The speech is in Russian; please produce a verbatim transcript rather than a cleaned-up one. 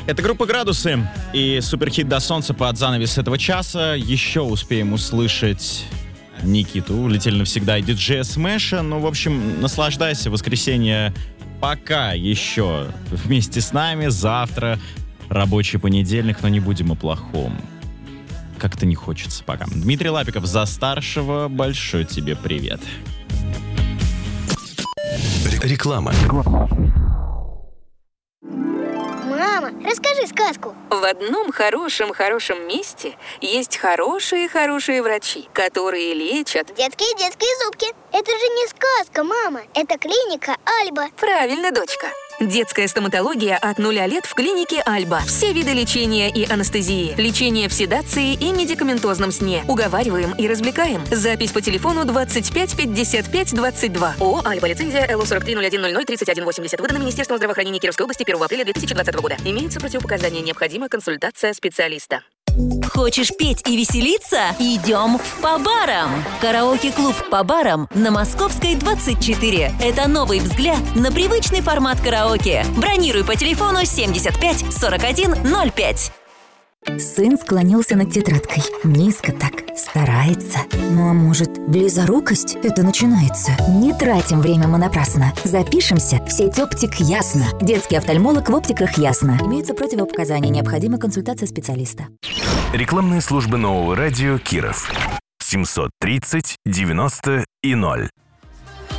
Это группа «Градусы» и суперхит «До солнца» под занавес этого часа. Еще успеем услышать Никиту, «Улетели навсегда» и диджея Смэша. Ну, в общем, наслаждайся. Воскресенье пока еще вместе с нами. Завтра рабочий понедельник, но не будем о плохом. Как-то не хочется пока. Дмитрий Лапиков за старшего. Большой тебе привет. Реклама. Мама, расскажи сказку. В одном хорошем-хорошем месте есть хорошие-хорошие врачи, которые лечат... Детские-детские зубки. Это же не сказка, мама. Это клиника Альба. Правильно, дочка. Детская стоматология от нуля лет в клинике Альба. Все виды лечения и анестезии. Лечение в седации и медикаментозном сне. Уговариваем и развлекаем. Запись по телефону двадцать пять пятьдесят пять двадцать два. ООО «Альба». Лицензия эл о сорок три ноль один ноль ноль тридцать один восемьдесят. Выдана Министерством здравоохранения Кировской области первого апреля две тысячи двадцатого года. Имеются противопоказания. Необходима консультация специалиста. Хочешь петь и веселиться? Идем в По-барам! Караоке-клуб «По-барам» на Московской двадцать четыре. Это новый взгляд на привычный формат караоке. Бронируй по телефону семьдесят пять сорок один ноль пять. Сын склонился над тетрадкой. Низко так, старается. Ну а может, близорукость это начинается? Не тратим время мы напрасно. Запишемся в сеть «Оптик Ясно». Детский офтальмолог в «Оптиках Ясно». Имеются противопоказания. Необходима консультация специалиста. Рекламные службы нового радио Киров. семьсот тридцать девяносто и ноль.